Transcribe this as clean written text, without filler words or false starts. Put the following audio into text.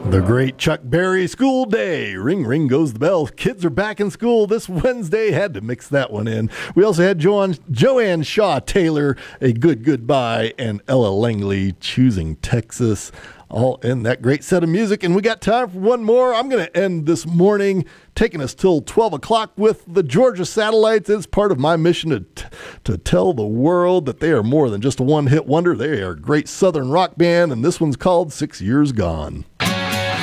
The great Chuck Berry, School Day. Ring, ring goes the bell. Kids are back in school this Wednesday. Had to mix that one in. We also had Joanne Shaw Taylor, A Good Goodbye, and Ella Langley, Choosing Texas. All in that great set of music. And we got time for one more. I'm going to end this morning, taking us till 12 o'clock with the Georgia Satellites. It's part of my mission to tell the world that they are more than just a one-hit wonder. They are a great Southern rock band, and this one's called 6 Years Gone.